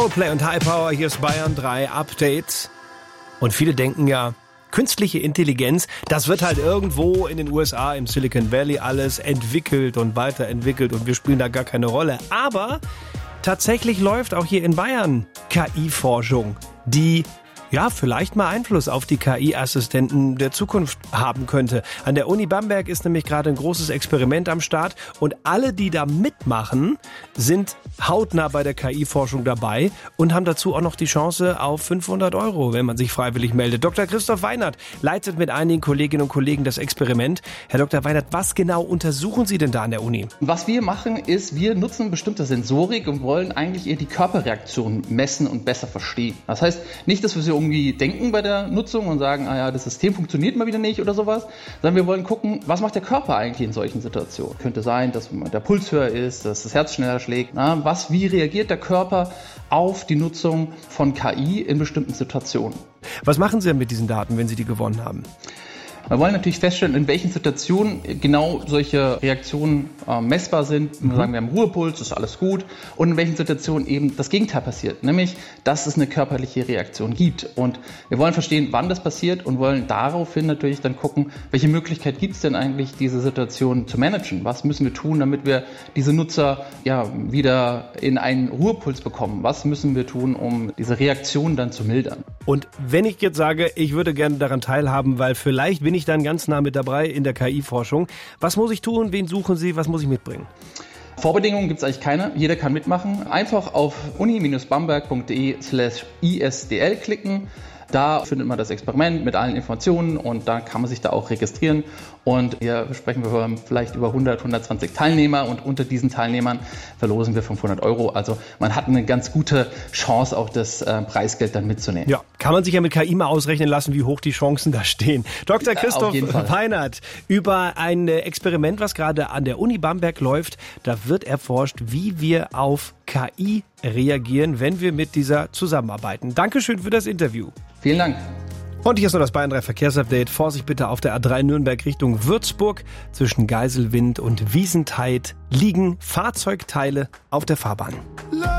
Coldplay und High Power, hier ist Bayern 3 Update. Und viele denken ja, künstliche Intelligenz, das wird halt irgendwo in den USA, im Silicon Valley alles entwickelt und weiterentwickelt und wir spielen da gar keine Rolle. Aber tatsächlich läuft auch hier in Bayern KI-Forschung, die vielleicht mal Einfluss auf die KI-Assistenten der Zukunft haben könnte. An der Uni Bamberg ist nämlich gerade ein großes Experiment am Start und alle, die da mitmachen, sind hautnah bei der KI-Forschung dabei und haben dazu auch noch die Chance auf 500 €, wenn man sich freiwillig meldet. Dr. Christoph Weinert leitet mit einigen Kolleginnen und Kollegen das Experiment. Herr Dr. Weinert, was genau untersuchen Sie denn da an der Uni? Was wir machen ist, wir nutzen bestimmte Sensorik und wollen eigentlich eher die Körperreaktion messen und besser verstehen. Das heißt nicht, dass wir sie irgendwie denken bei der Nutzung und sagen, das System funktioniert mal wieder nicht oder sowas, sondern wir wollen gucken, was macht der Körper eigentlich in solchen Situationen. Könnte sein, dass der Puls höher ist, dass das Herz schneller schlägt. Wie reagiert der Körper auf die Nutzung von KI in bestimmten Situationen? Was machen Sie denn mit diesen Daten, wenn Sie die gewonnen haben? Wir wollen natürlich feststellen, in welchen Situationen genau solche Reaktionen messbar sind. Wir sagen, wir haben Ruhepuls, ist alles gut. Und in welchen Situationen eben das Gegenteil passiert, nämlich, dass es eine körperliche Reaktion gibt. Und wir wollen verstehen, wann das passiert und wollen daraufhin natürlich dann gucken, welche Möglichkeit gibt es denn eigentlich, diese Situation zu managen? Was müssen wir tun, damit wir diese Nutzer wieder in einen Ruhepuls bekommen? Was müssen wir tun, um diese Reaktion dann zu mildern? Und wenn ich jetzt sage, ich würde gerne daran teilhaben, weil vielleicht bin ich dann ganz nah mit dabei in der KI-Forschung. Was muss ich tun? Wen suchen Sie? Was muss ich mitbringen? Vorbedingungen gibt es eigentlich keine. Jeder kann mitmachen. Einfach auf uni-bamberg.de/isdl klicken. Da findet man das Experiment mit allen Informationen und da kann man sich da auch registrieren. Und hier sprechen wir vielleicht über 120 Teilnehmer und unter diesen Teilnehmern verlosen wir 500 €. Also man hat eine ganz gute Chance, auch das Preisgeld dann mitzunehmen. Ja, kann man sich ja mit KI mal ausrechnen lassen, wie hoch die Chancen da stehen. Dr. Christoph Weinert über ein Experiment, was gerade an der Uni Bamberg läuft. Da wird erforscht, wie wir auf KI reagieren, wenn wir mit dieser zusammenarbeiten. Dankeschön für das Interview. Vielen Dank. Und hier ist noch das Bayern 3 Verkehrsupdate. Vorsicht bitte auf der A3 Nürnberg Richtung Würzburg. Zwischen Geiselwind und Wiesentheid liegen Fahrzeugteile auf der Fahrbahn.